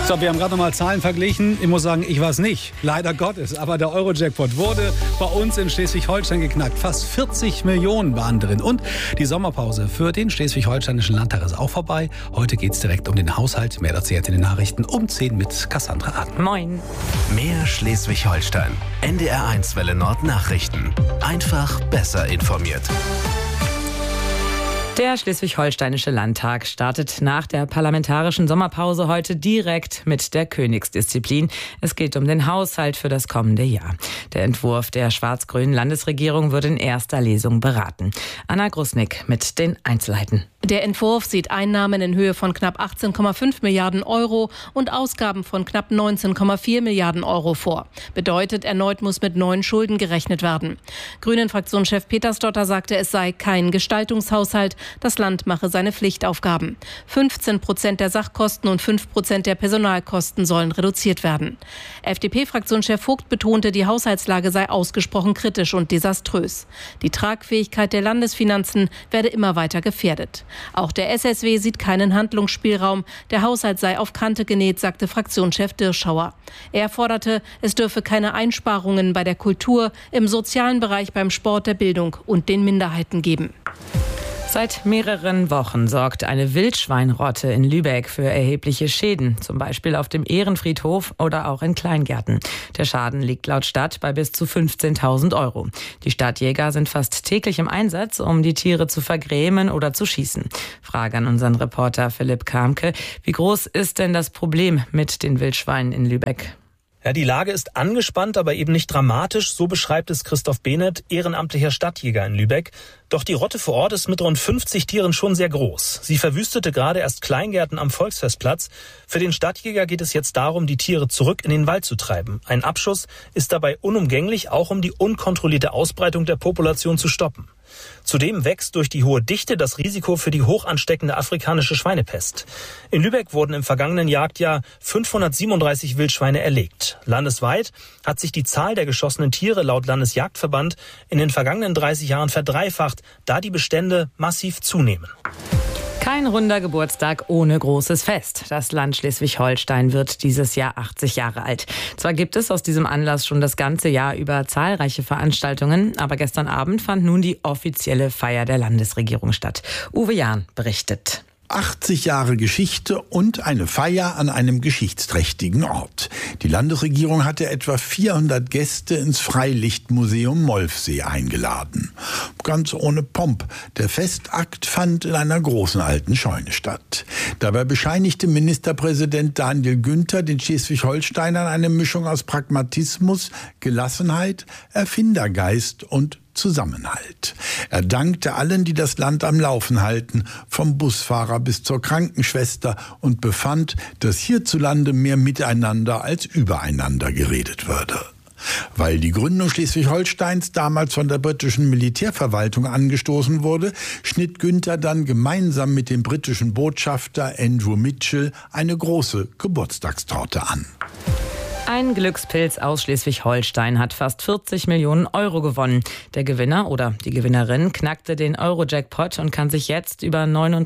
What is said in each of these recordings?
So, wir haben gerade nochmal Zahlen verglichen. Ich muss sagen, ich war es nicht. Leider Gottes. Aber der Euro-Jackpot wurde bei uns in Schleswig-Holstein geknackt. Fast 40 Millionen waren drin. Und die Sommerpause für den Schleswig-Holsteinischen Landtag ist auch vorbei. Heute geht es direkt um den Haushalt. Mehr dazu jetzt in den Nachrichten um 10 mit Cassandra Arden. Moin. Mehr Schleswig-Holstein. NDR1 Welle Nord Nachrichten. Einfach besser informiert. Der Schleswig-Holsteinische Landtag startet nach der parlamentarischen Sommerpause heute direkt mit der Königsdisziplin. Es geht um den Haushalt für das kommende Jahr. Der Entwurf der schwarz-grünen Landesregierung wird in erster Lesung beraten. Anna Grusnick mit den Einzelheiten. Der Entwurf sieht Einnahmen in Höhe von knapp 18,5 Milliarden Euro und Ausgaben von knapp 19,4 Milliarden Euro vor. Bedeutet, erneut muss mit neuen Schulden gerechnet werden. Grünen-Fraktionschef Petersdotter sagte, es sei kein Gestaltungshaushalt. Das Land mache seine Pflichtaufgaben. 15% der Sachkosten und 5% der Personalkosten sollen reduziert werden. FDP-Fraktionschef Vogt betonte, die Haushaltslage sei ausgesprochen kritisch und desaströs. Die Tragfähigkeit der Landesfinanzen werde immer weiter gefährdet. Auch der SSW sieht keinen Handlungsspielraum. Der Haushalt sei auf Kante genäht, sagte Fraktionschef Dirschauer. Er forderte, es dürfe keine Einsparungen bei der Kultur, im sozialen Bereich, beim Sport, der Bildung und den Minderheiten geben. Seit mehreren Wochen sorgt eine Wildschweinrotte in Lübeck für erhebliche Schäden, zum Beispiel auf dem Ehrenfriedhof oder auch in Kleingärten. Der Schaden liegt laut Stadt bei bis zu 15.000 Euro. Die Stadtjäger sind fast täglich im Einsatz, um die Tiere zu vergrämen oder zu schießen. Frage an unseren Reporter Philipp Kamke. Wie groß ist denn das Problem mit den Wildschweinen in Lübeck? Ja, die Lage ist angespannt, aber eben nicht dramatisch. So beschreibt es Christoph Behnert, ehrenamtlicher Stadtjäger in Lübeck. Doch die Rotte vor Ort ist mit rund 50 Tieren schon sehr groß. Sie verwüstete gerade erst Kleingärten am Volksfestplatz. Für den Stadtjäger geht es jetzt darum, die Tiere zurück in den Wald zu treiben. Ein Abschuss ist dabei unumgänglich, auch um die unkontrollierte Ausbreitung der Population zu stoppen. Zudem wächst durch die hohe Dichte das Risiko für die hochansteckende afrikanische Schweinepest. In Lübeck wurden im vergangenen Jagdjahr 537 Wildschweine erlegt. Landesweit hat sich die Zahl der geschossenen Tiere laut Landesjagdverband in den vergangenen 30 Jahren verdreifacht, da die Bestände massiv zunehmen. Kein runder Geburtstag ohne großes Fest. Das Land Schleswig-Holstein wird dieses Jahr 80 Jahre alt. Zwar gibt es aus diesem Anlass schon das ganze Jahr über zahlreiche Veranstaltungen, aber gestern Abend fand nun die offizielle Feier der Landesregierung statt. Uwe Jahn berichtet. 80 Jahre Geschichte und eine Feier an einem geschichtsträchtigen Ort. Die Landesregierung hatte etwa 400 Gäste ins Freilichtmuseum Molfsee eingeladen. Ganz ohne Pomp. Der Festakt fand in einer großen alten Scheune statt. Dabei bescheinigte Ministerpräsident Daniel Günther den Schleswig-Holsteinern eine Mischung aus Pragmatismus, Gelassenheit, Erfindergeist und Zusammenhalt. Er dankte allen, die das Land am Laufen halten, vom Busfahrer bis zur Krankenschwester, und befand, dass hierzulande mehr miteinander als übereinander geredet würde. Weil die Gründung Schleswig-Holsteins damals von der britischen Militärverwaltung angestoßen wurde, schnitt Günther dann gemeinsam mit dem britischen Botschafter Andrew Mitchell eine große Geburtstagstorte an. Ein Glückspilz aus Schleswig-Holstein hat fast 40 Millionen Euro gewonnen. Der Gewinner oder die Gewinnerin knackte den Euro-Jackpot und kann sich jetzt über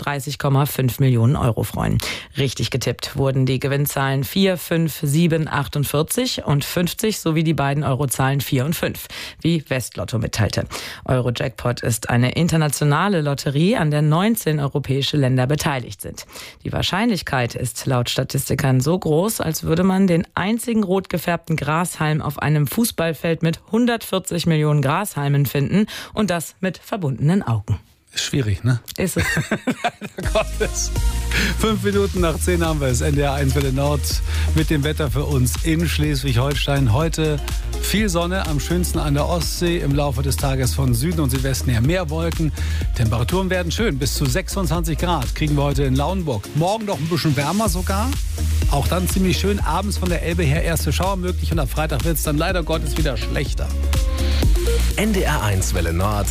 39,5 Millionen Euro freuen. Richtig getippt wurden die Gewinnzahlen 4, 5, 7, 48 und 50 sowie die beiden Eurozahlen 4 und 5, wie Westlotto mitteilte. Euro-Jackpot ist eine internationale Lotterie, an der 19 europäische Länder beteiligt sind. Die Wahrscheinlichkeit ist laut Statistikern so groß, als würde man den einzigen rot gefärbten Grashalm auf einem Fußballfeld mit 140 Millionen Grashalmen finden, und das mit verbundenen Augen. Ist schwierig, ne? Ist es. Leider Gottes. 5 Minuten nach 10 haben wir es. NDR1 Welle Nord mit dem Wetter für uns in Schleswig-Holstein. Heute viel Sonne, am schönsten an der Ostsee. Im Laufe des Tages von Süden und Südwesten her mehr Wolken. Temperaturen werden schön, bis zu 26 Grad kriegen wir heute in Lauenburg. Morgen noch ein bisschen wärmer sogar. Auch dann ziemlich schön. Abends von der Elbe her erste Schauer möglich, und am Freitag wird es dann leider Gottes wieder schlechter. NDR1 Welle Nord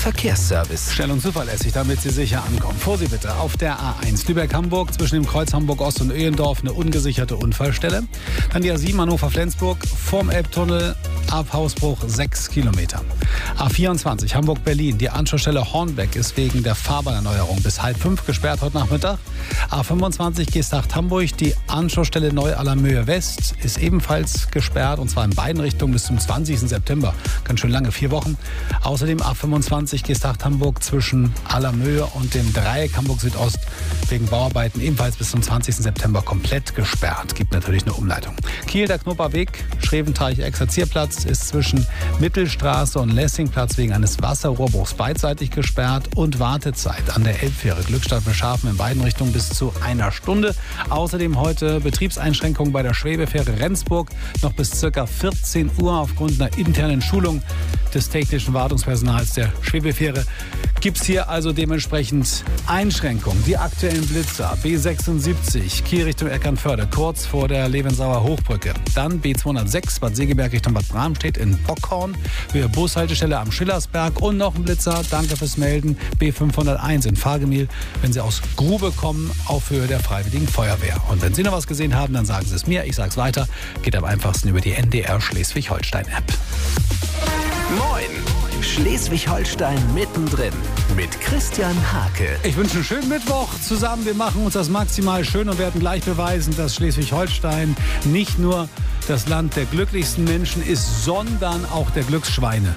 Verkehrsservice. Schnell und zuverlässig, damit Sie sicher ankommen. Vorsicht bitte, auf der A1 Lübeck-Hamburg zwischen dem Kreuz Hamburg-Ost und Öhendorf eine ungesicherte Unfallstelle. Dann die A7 Hannover-Flensburg vorm Elbtunnel ab Hausbruch 6 Kilometer. A24 Hamburg-Berlin, die Anschlussstelle Hornbeck ist wegen der Fahrbahnerneuerung bis 4:30 gesperrt heute Nachmittag. A25 Geesthacht-Hamburg, die Anschlussstelle Neu-Allermöhe West ist ebenfalls gesperrt und zwar in beiden Richtungen bis zum 20. September. Ganz schön lange, 4 Wochen. Außerdem A25 Geesthacht-Hamburg zwischen Allermöhe und dem Dreieck Hamburg Südost wegen Bauarbeiten ebenfalls bis zum 20. September komplett gesperrt. Gibt natürlich eine Umleitung. Kiel, der Knoperweg, Schreventeich-Exerzierplatz ist zwischen Mittelstraße und Lessingplatz wegen eines Wasserrohrbruchs beidseitig gesperrt und Wartezeit an der Elbfähre Glückstadt-Beschafen in beiden Richtungen bis zu 1 Stunde. Außerdem heute Betriebseinschränkungen bei der Schwebefähre Rendsburg noch bis ca. 14 Uhr aufgrund einer internen Schulung des technischen Wartungspersonals der Schwebefähre. Gibt es hier also dementsprechend Einschränkungen. Die aktuellen Blitzer B76 Kiel Richtung Eckernförde kurz vor der Levensauer Hochbrücke. Dann B206 Bad Segeberg Richtung Bad Bramstedt in Bockhorn. Für Bushaltestelle am Schillersberg und noch ein Blitzer. Danke fürs Melden. B501 in Fahrgemühl, wenn Sie aus Grube kommen, auf Höhe der Freiwilligen Feuerwehr. Und wenn Sie noch was gesehen haben, dann sagen Sie es mir. Ich sage es weiter. Geht am einfachsten über die NDR Schleswig-Holstein-App. Moin! Schleswig-Holstein mittendrin mit Christian Hake. Ich wünsche einen schönen Mittwoch zusammen. Wir machen uns das maximal schön und werden gleich beweisen, dass Schleswig-Holstein nicht nur das Land der glücklichsten Menschen ist, sondern auch der Glücksschweine.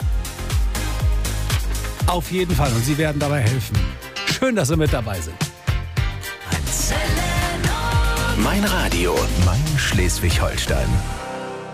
Auf jeden Fall. Und Sie werden dabei helfen. Schön, dass Sie mit dabei sind. Mein Radio, mein Schleswig-Holstein.